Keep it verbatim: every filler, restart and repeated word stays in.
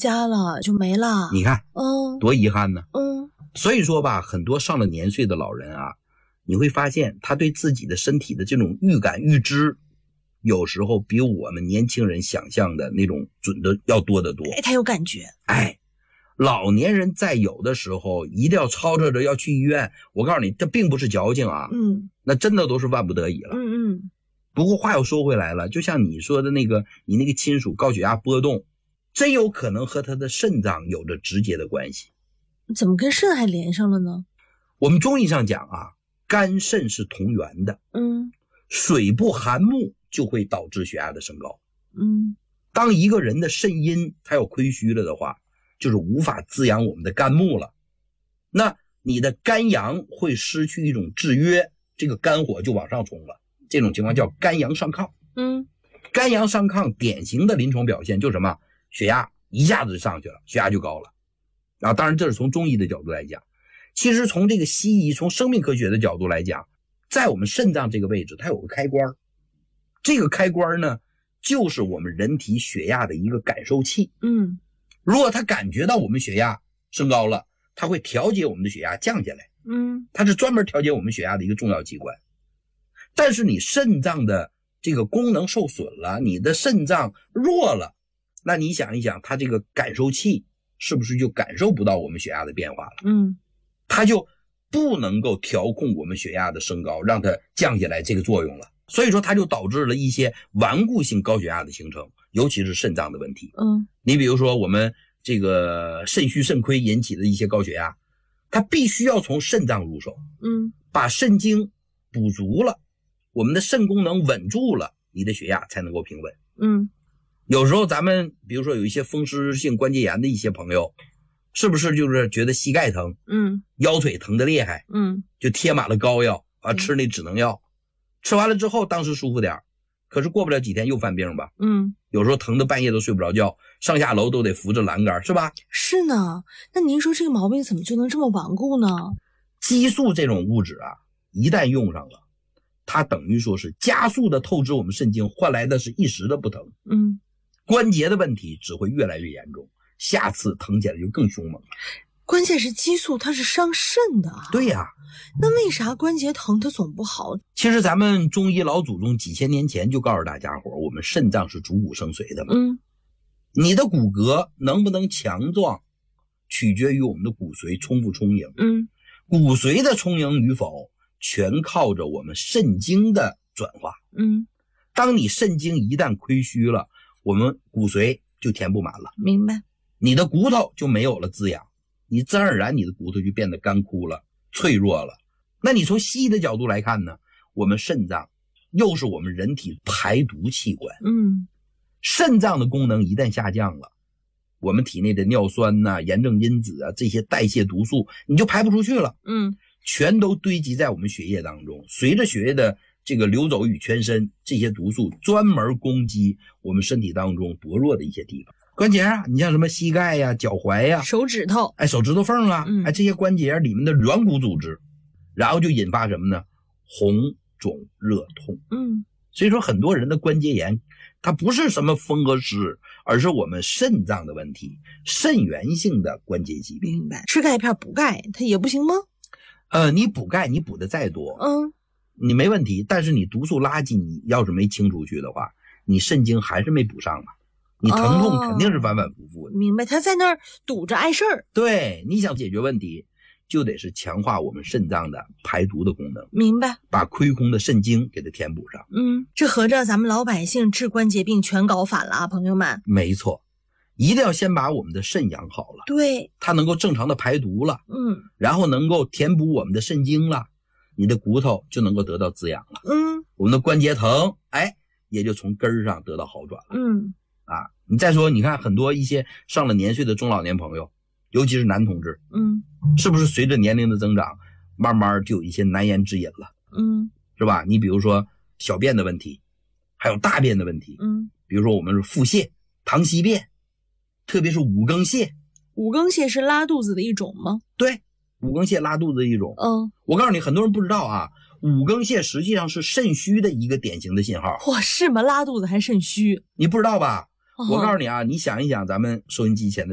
家了就没了。 你看， 嗯， 多遗憾呢。 嗯， 所以说吧，很多上了年岁的老人啊，你会发现他对自己的身体的这种预感预知，有时候比我们年轻人想象的那种准的要多得多。 哎，他有感觉。 哎，老年人在有的时候一定要吵吵着要去医院，我告诉你，这并不是矫情啊， 嗯， 那真的都是万不得已了。 嗯嗯。 不过话又说回来了，就像你说的那个，你那个亲属高血压波动，真有可能和他的肾脏有着直接的关系。 怎么跟肾还连上了呢？ 我们中医上讲啊，肝肾是同源的， 嗯， 水不含木就会导致血压的升高。 嗯， 当一个人的肾阴它要亏虚了的话，就是无法滋养我们的肝木了，那你的肝阳会失去一种制约，这个肝火就往上冲了，这种情况叫肝阳上亢。 嗯， 肝阳上亢典型的临床表现就是什么？血压一下子就上去了，血压就高了。啊，当然这是从中医的角度来讲，其实从这个西医从生命科学的角度来讲，在我们肾脏这个位置它有个开关，这个开关呢就是我们人体血压的一个感受器。 嗯， 如果它感觉到我们血压升高了，它会调节我们的血压降下来。 嗯， 它是专门调节我们血压的一个重要器官。但是你肾脏的这个功能受损了，你的肾脏弱了，那你想一想，它这个感受器是不是就感受不到我们血压的变化了？ 嗯， 它就不能够调控我们血压的升高，让它降下来这个作用了。所以说它就导致了一些顽固性高血压的形成，尤其是肾脏的问题。 嗯， 你比如说我们这个肾虚肾亏引起的一些高血压，它必须要从肾脏入手。 嗯， 把肾精补足了，我们的肾功能稳住了，你的血压才能够平稳。 嗯， 有时候咱们比如说有一些风湿性关节炎的一些朋友，是不是就是觉得膝盖疼， 嗯， 腰腿疼得厉害， 嗯， 就贴满了膏药啊， 嗯吃那止疼药，吃完了之后当时舒服点，可是过不了几天又犯病吧。 嗯， 有时候疼得半夜都睡不着觉，上下楼都得扶着栏杆，是吧？ 是呢。那您说这个毛病怎么就能这么顽固呢？ 激素这种物质啊，一旦用上了，它等于说是加速的透支我们肾精，换来的是一时的不疼。 嗯， 关节的问题只会越来越严重，下次疼起来就更凶猛了。 关键是激素它是伤肾的啊。 对呀、啊， 那为啥关节疼它总不好？ 其实咱们中医老祖宗几千年前就告诉大家伙，我们肾脏是主骨生髓的嘛。 嗯， 你的骨骼能不能强壮，取决于我们的骨髓充不充盈。 嗯， 骨髓的充盈与否，全靠着我们肾精的转化。 嗯， 当你肾精一旦亏虚了，我们骨髓就填不满了， 明白。 你的骨头就没有了滋养，你自然而然你的骨头就变得干枯了，脆弱了。那你从西医的角度来看呢，我们肾脏又是我们人体排毒器官。 嗯， 肾脏的功能一旦下降了，我们体内的尿酸呐、炎症因子啊，这些代谢毒素你就排不出去了。 嗯， 全都堆积在我们血液当中，随着血液的这个流走与全身，这些毒素专门攻击我们身体当中薄弱的一些地方。关节啊，你像什么膝盖呀、脚踝呀、 手指头， 哎，手指头缝啊， 嗯哎，这些关节里面的软骨组织，然后就引发什么呢？红肿热痛。 嗯， 所以说很多人的关节炎，它不是什么风和湿，而是我们肾脏的问题，肾源性的关节疾病。 明白。吃钙片补钙它也不行吗？ 呃，你补钙你补的再多， 嗯， 你没问题，但是你毒素垃圾你要是没清出去的话，你肾精还是没补上嘛，你疼痛肯定是反反复复的。 哦、明白，它在那儿堵着碍事儿。 对，你想解决问题，就得是强化我们肾脏的排毒的功能。 明白， 把亏空的肾精给它填补上。 嗯，这合着咱们老百姓治关节病全搞反了啊，朋友们。 没错，一定要先把我们的肾养好了， 对， 它能够正常的排毒了， 嗯， 然后能够填补我们的肾精了，你的骨头就能够得到滋养了， 嗯， 我们的关节疼，哎，也就从根儿上得到好转了。 嗯， 啊，你再说，你看很多一些上了年岁的中老年朋友，尤其是男同志， 嗯， 是不是随着年龄的增长，慢慢就有一些难言之隐了， 嗯， 是吧？你比如说小便的问题，还有大便的问题， 嗯， 比如说我们是腹泻、溏稀便，特别是五更泻。 五更泻是拉肚子的一种吗？ 对，五更泻拉肚子的一种。 嗯， 我告诉你，很多人不知道啊，五更泻实际上是肾虚的一个典型的信号。 哇，是吗？拉肚子还肾虚？ 你不知道吧？ 哦、 我告诉你啊，你想一想咱们收音机前的